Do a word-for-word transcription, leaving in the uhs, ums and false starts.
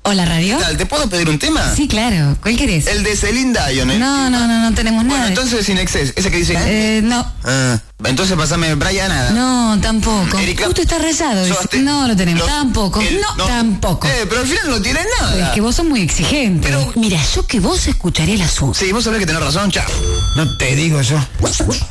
Hola, radio. ¿Qué tal? ¿Te puedo pedir un tema? Sí, claro. ¿Cuál querés? El de Celine Dion. ¿eh? No, no, no, no tenemos Bueno, nada. entonces Sin Excess, ese que dice... Eh, no. Ah, entonces pasame Brian Nada. No, tampoco. Erika, Justo está rayado. Sobaste- No lo tenemos. los- Tampoco. el- no, tampoco. Eh, pero al final no tiene nada. Es que vos sos muy exigente. Pero- Mira, yo que vos escucharé el asunto. Sí, vos sabés que tenés razón, chao. No te digo yo.